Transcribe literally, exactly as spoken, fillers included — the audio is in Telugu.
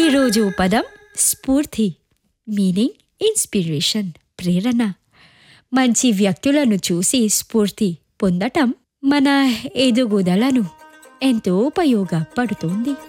ఈరోజు పదం స్ఫూర్తి, మీనింగ్ ఇన్స్పిరేషన్, ప్రేరణ. మంచి వ్యక్తులను చూసి స్ఫూర్తి పొందటం మన ఎదుగుదలను ఎంతో ఉపయోగపడుతుంది.